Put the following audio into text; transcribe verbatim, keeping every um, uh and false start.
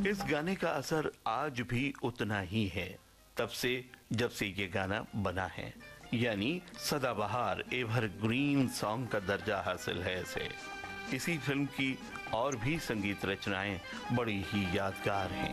इस गाने का असर आज भी उतना ही है, तब से जब से ये गाना बना है, यानी सदाबहार एवरग्रीन सॉन्ग का दर्जा हासिल है इसे। इसी फिल्म की और भी संगीत रचनाएं बड़ी ही यादगार हैं।